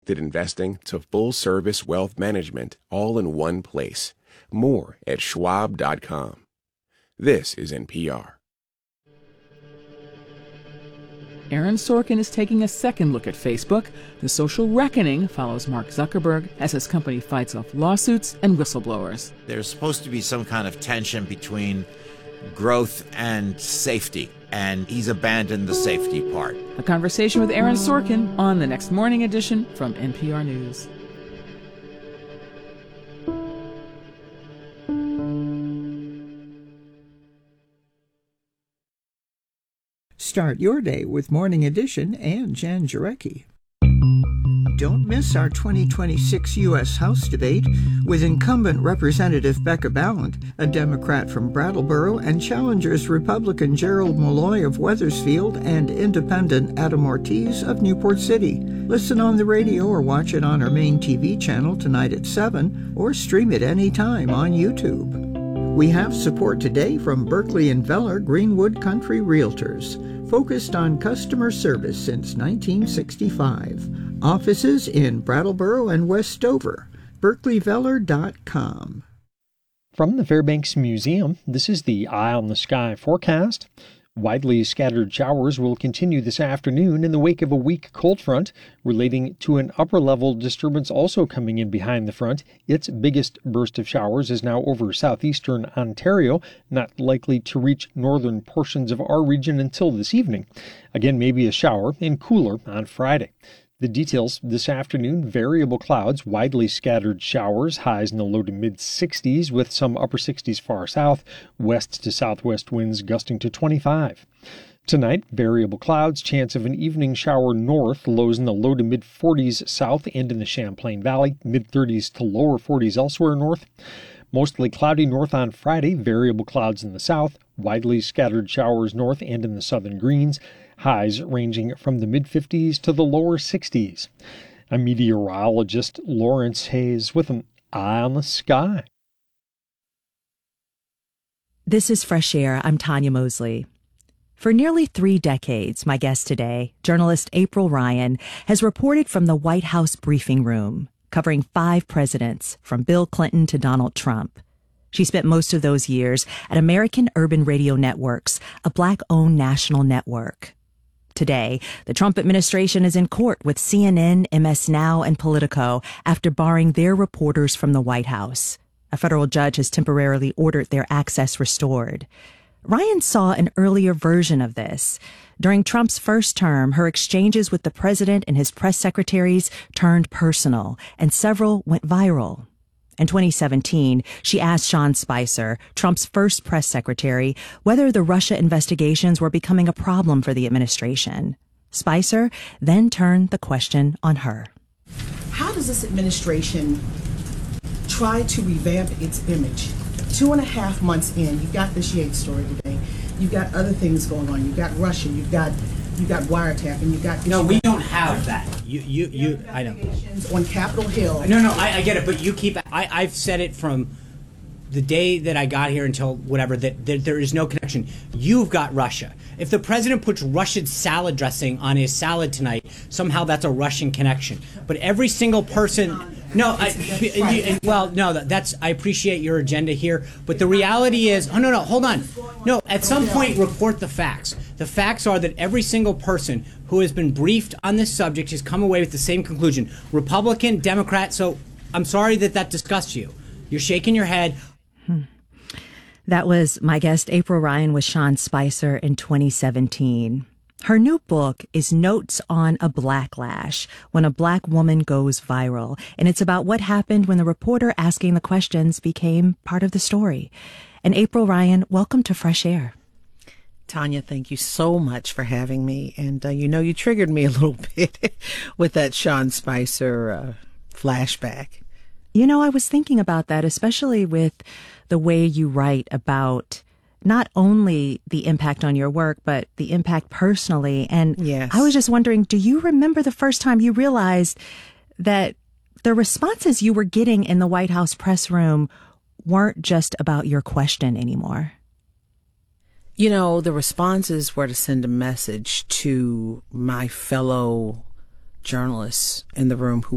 connected investing to full-service wealth management all in one place. More at schwab.com. This is NPR. Aaron Sorkin is taking a second look at Facebook. The social reckoning follows Mark Zuckerberg as his company fights off lawsuits and whistleblowers. There's supposed to be some kind of tension between growth and safety, and he's abandoned the safety part. A conversation with Aaron Sorkin on the next morning edition from NPR News. Start your day with Morning Edition and Jan Jarecki. Don't miss our 2026 U.S. House debate with incumbent Representative Becca Balint, a Democrat from Brattleboro, and challengers Republican Gerald Malloy of Wethersfield and Independent Adam Ortiz of Newport City. Listen on the radio or watch it on our main TV channel tonight at 7, or stream it anytime on YouTube. We have support today from Berkeley and Veller Greenwood Country Realtors, focused on customer service since 1965. Offices in Brattleboro and Westover. BerkeleyVeller.com. From the Fairbanks Museum, this is the Eye on the Sky forecast. Widely scattered showers will continue this afternoon in the wake of a weak cold front relating to an upper-level disturbance also coming in behind the front. Its biggest burst of showers is now over southeastern Ontario, not likely to reach northern portions of our region until this evening. Again, maybe a shower and cooler on Friday. The details this afternoon: variable clouds, widely scattered showers, highs in the low to mid-60s with some upper 60s far south, west to southwest winds gusting to 25. Tonight, variable clouds, chance of an evening shower north, lows in the low to mid-40s south and in the Champlain Valley, mid-30s to lower 40s elsewhere north. Mostly cloudy north on Friday, variable clouds in the south, widely scattered showers north and in the southern Greens, highs ranging from the mid-50s to the lower 60s. I'm meteorologist Lawrence Hayes with an Eye on the Sky. This is Fresh Air. I'm Tanya Mosley. For nearly 3 decades, my guest today, journalist April Ryan, has reported from the White House briefing room, covering 5 presidents, from Bill Clinton to Donald Trump. She spent most of those years at American Urban Radio Networks, a Black-owned national network. Today, the Trump administration is in court with CNN, MS Now, and Politico after barring their reporters from the White House. A federal judge has temporarily ordered their access restored. Ryan saw an earlier version of this. During Trump's first term, her exchanges with the president and his press secretaries turned personal, and several went viral. In 2017, she asked Sean Spicer, Trump's first press secretary, whether the Russia investigations were becoming a problem for the administration. Spicer then turned the question on her. How does this administration try to revamp its image? 2.5 months in, you've got this Yates story today. You've got other things going on. You've got Russia. You've got wiretap, and you've got... No, we don't have that. I know. On Capitol Hill. No, I get it, but you keep... I've said it from the day that I got here until whatever, that there is no connection. You've got Russia. If the president puts Russian salad dressing on his salad tonight, somehow that's a Russian connection. But every single person... No, that's. I appreciate your agenda here, but the reality is, hold on. No, at some point, report the facts. The facts are that every single person who has been briefed on this subject has come away with the same conclusion: Republican, Democrat. So I'm sorry that disgusts you. You're shaking your head. That was my guest, April Ryan, with Sean Spicer in 2017. Her new book is Notes on a Blacklash, When a Black Woman Goes Viral, and it's about what happened when the reporter asking the questions became part of the story. And April Ryan, welcome to Fresh Air. Tanya, thank you so much for having me. And, you triggered me a little bit with that Sean Spicer flashback. I was thinking about that, especially with the way you write about not only the impact on your work, but the impact personally. And yes. I was just wondering, do you remember the first time you realized that the responses you were getting in the White House press room weren't just about your question anymore? The responses were to send a message to my fellow journalists in the room who